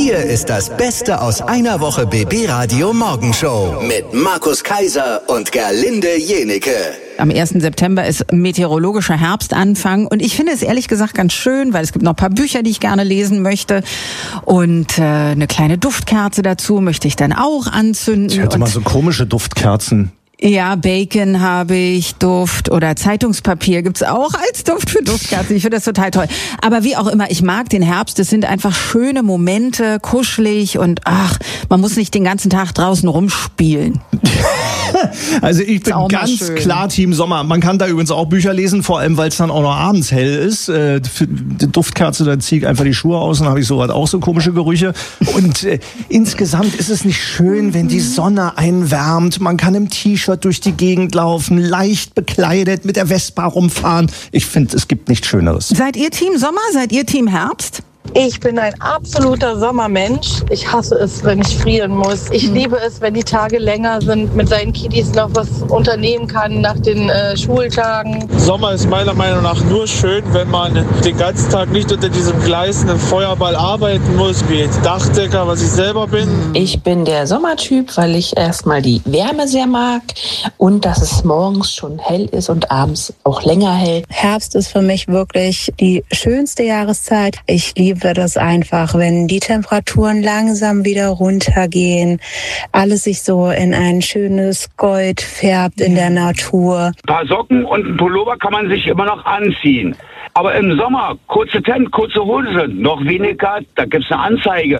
Hier ist das Beste aus einer Woche BB Radio Morgenshow mit Markus Kaiser und Gerlinde Jenecke. Am 1. September ist meteorologischer Herbstanfang und ich finde es ehrlich gesagt ganz schön, weil es gibt noch ein paar Bücher, die ich gerne lesen möchte und eine kleine Duftkerze dazu möchte ich dann auch anzünden. Ich hatte mal so komische Duftkerzen. Ja, Bacon habe ich, Duft oder Zeitungspapier gibt's auch als Duft für Duftkerzen. Ich finde das total toll. Aber wie auch immer, ich mag den Herbst. Es sind einfach schöne Momente, kuschelig und man muss nicht den ganzen Tag draußen rumspielen. Also ich bin ganz klar Team Sommer. Man kann da übrigens auch Bücher lesen, vor allem weil es dann auch noch abends hell ist. Die Duftkerze, da ziehe ich einfach die Schuhe aus und habe ich soweit auch so komische Gerüche. Und insgesamt ist es nicht schön, wenn die Sonne einwärmt. Man kann im T-Shirt durch die Gegend laufen, leicht bekleidet, mit der Vespa rumfahren. Ich finde, es gibt nichts Schöneres. Seid ihr Team Sommer? Seid ihr Team Herbst? Ich bin ein absoluter Sommermensch. Ich hasse es, wenn ich frieren muss. Ich liebe es, wenn die Tage länger sind, mit seinen Kiddies noch was unternehmen kann nach den Schultagen. Sommer ist meiner Meinung nach nur schön, wenn man den ganzen Tag nicht unter diesem gleißenden Feuerball arbeiten muss, wie Dachdecker, was ich selber bin. Ich bin der Sommertyp, weil ich erstmal die Wärme sehr mag und dass es morgens schon hell ist und abends auch länger hell. Herbst ist für mich wirklich die schönste Jahreszeit. Ich liebe das einfach, wenn die Temperaturen langsam wieder runtergehen, alles sich so in ein schönes Gold färbt in der Natur. Ein paar Socken und ein Pullover kann man sich immer noch anziehen. Aber im Sommer, kurze Hemd, kurze Hose, noch weniger, da gibt's eine Anzeige.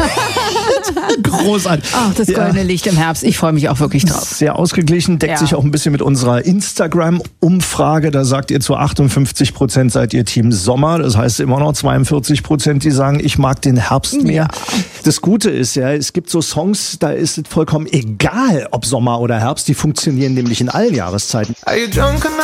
Großartig. Ach, das goldene Licht im Herbst. Ich freue mich auch wirklich drauf. Sehr ausgeglichen, deckt sich auch ein bisschen mit unserer Instagram-Umfrage. Da sagt ihr zu 58% seid ihr Team Sommer. Das heißt immer noch 42%, die sagen, ich mag den Herbst mehr. Das Gute ist ja, es gibt so Songs, da ist es vollkommen egal, ob Sommer oder Herbst. Die funktionieren nämlich in allen Jahreszeiten.